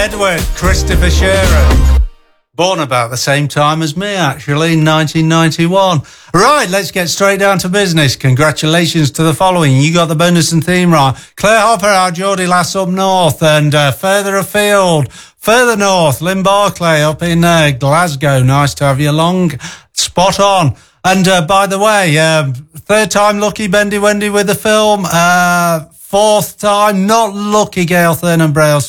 Edward Christopher Shearer. Born about the same time as me, actually, 1991. Right, let's get straight down to business. Congratulations to the following. You got the bonus and theme right. Claire Hopper, our Geordie lass up north, and further afield, further north, Lynn Barclay up in Glasgow. Nice to have you along. Spot on. And by the way, third time lucky Bendy Wendy with the film. Fourth time not lucky Gail Thurn and Braille's